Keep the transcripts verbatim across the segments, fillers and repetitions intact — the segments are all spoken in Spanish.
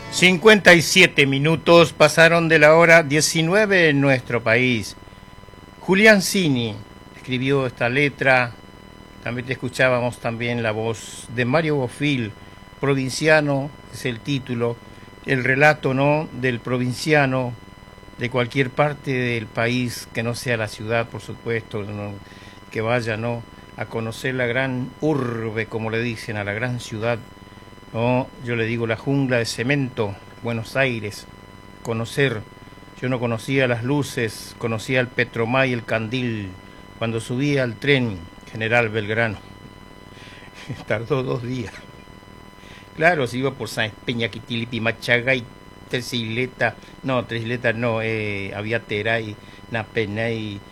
cincuenta y siete minutos pasaron de la hora diecinueve en nuestro país. Julián Cini escribió esta letra. También te escuchábamos también la voz de Mario Bofill. Provinciano es el título, el relato, ¿no?, del provinciano de cualquier parte del país que no sea la ciudad, por supuesto, ¿no?, que vaya, ¿no?, a conocer la gran urbe, como le dicen, a la gran ciudad, ¿no? Yo le digo la jungla de cemento, Buenos Aires, conocer. Yo no conocía las luces, conocía el Petromay, el Candil, cuando subía al tren General Belgrano. Tardó dos días. Claro, se iba por San Peña, Quitilipi, Machagay, Tres Isletas, no, Tres Isletas no, eh, Aviateray, Napenay,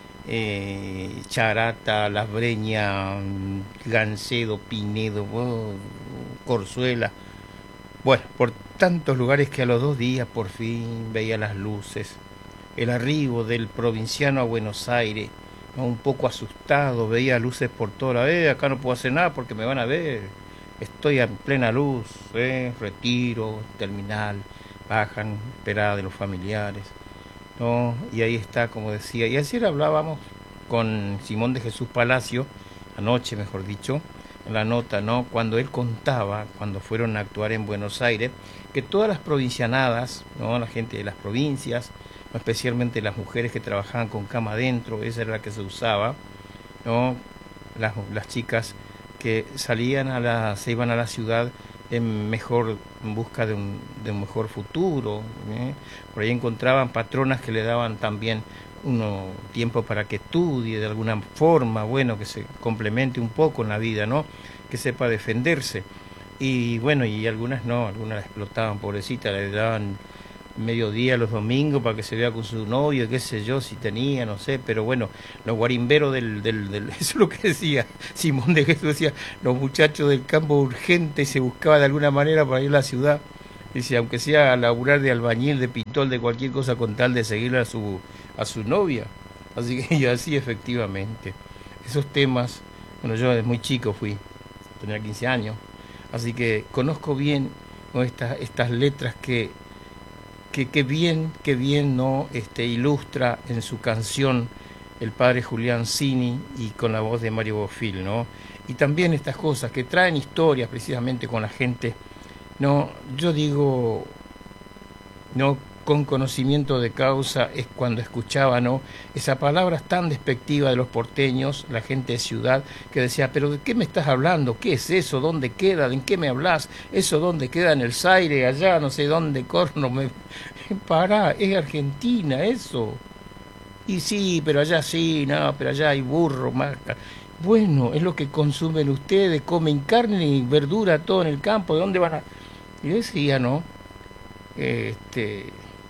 eh, Charata, Las Breñas, Gancedo, Pinedo, oh, Corzuela. Bueno, por tantos lugares que a los dos días por fin veía las luces. El arribo del provinciano a Buenos Aires, ¿no?, un poco asustado, veía luces por toda la vez. Acá no puedo hacer nada porque me van a ver. Estoy en plena luz, ¿eh? Retiro, terminal, bajan, esperada de los familiares, ¿no? Y ahí está, como decía. Y ayer hablábamos con Simón de Jesús Palacio, anoche mejor dicho, en la nota, ¿no?, cuando él contaba, cuando fueron a actuar en Buenos Aires, que todas las provincianadas, ¿no?, la gente de las provincias, especialmente las mujeres que trabajaban con cama adentro, esa era la que se usaba, ¿no?, las, las chicas que salían a la, se iban a la ciudad en mejor, en busca de un, de un mejor futuro, ¿eh? Por ahí encontraban patronas que le daban también uno tiempo para que estudie de alguna forma, bueno, que se complemente un poco en la vida, ¿no?, que sepa defenderse. Y bueno, y algunas no, algunas la explotaban, pobrecita, le daban mediodía los domingos para que se vea con su novio, qué sé yo, si tenía, no sé, pero bueno, los guarimberos del, del, del eso es lo que decía Simón de Jesús, decía, los muchachos del campo urgente, se buscaba de alguna manera para ir a la ciudad, dice, aunque sea a laburar de albañil, de pintor, de cualquier cosa, con tal de seguir a su, a su novia. Así que, y así efectivamente, esos temas, bueno, yo desde muy chico fui, tenía quince años, así que conozco bien, ¿no?, estas, estas letras que que, que bien, que bien, ¿no?, este, ilustra en su canción el padre Julián Cini y con la voz de Mario Bofill, ¿no? Y también estas cosas que traen historias precisamente con la gente, ¿no? Yo digo, ¿no?, con conocimiento de causa, es cuando escuchaba, ¿no?, esas palabras tan despectivas de los porteños, la gente de ciudad, que decía, pero ¿de qué me estás hablando? ¿Qué es eso? ¿Dónde queda? ¿En qué me hablas? ¿Eso dónde queda? En el Zaire, allá, no sé dónde, corno, me... Pará, es Argentina eso. Y sí, pero allá sí, no, pero allá hay burro, marca. Bueno, es lo que consumen ustedes, comen carne y verdura todo en el campo, ¿de dónde van a...? Y decía, ¿no?, este...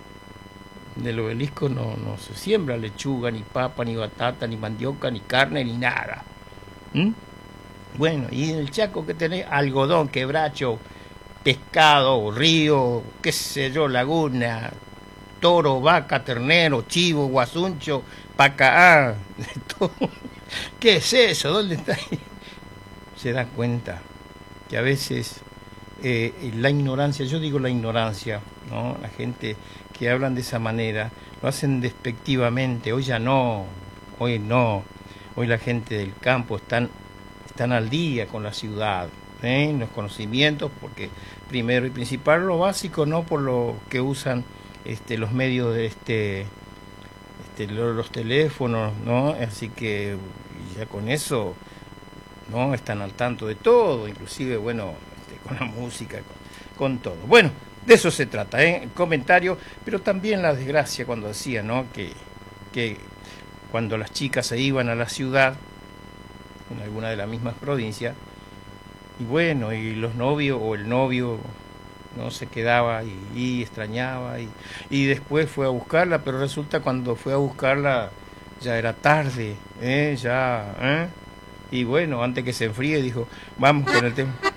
del obelisco no, no se siembra lechuga, ni papa, ni batata, ni mandioca, ni carne, ni nada. ¿Mm? Bueno, y en el Chaco que tenés algodón, quebracho, pescado, río, qué sé yo, laguna, toro, vaca, ternero, chivo, guasuncho, pacaá, todo. ¿Qué es eso? ¿Dónde está? Se dan cuenta que a veces eh, la ignorancia, yo digo la ignorancia, ¿no?, la gente que hablan de esa manera, lo hacen despectivamente. Hoy ya no, hoy no, hoy la gente del campo están, están al día con la ciudad, ¿eh?, los conocimientos, porque primero y principal lo básico, no por lo que usan este, los medios de este, este los, los teléfonos, ¿no? Así que ya con eso, ¿no?, están al tanto de todo, inclusive, bueno, este, con la música, con, con todo. Bueno, de eso se trata, ¿eh?, el comentario, pero también la desgracia cuando decía, ¿no?, que, que cuando las chicas se iban a la ciudad, en alguna de las mismas provincias, y bueno, y los novios o el novio no se quedaba y, y extrañaba, y, y después fue a buscarla, pero resulta cuando fue a buscarla ya era tarde, ¿eh?, ya, ¿eh? Y bueno, antes que se enfríe dijo, vamos con el tema.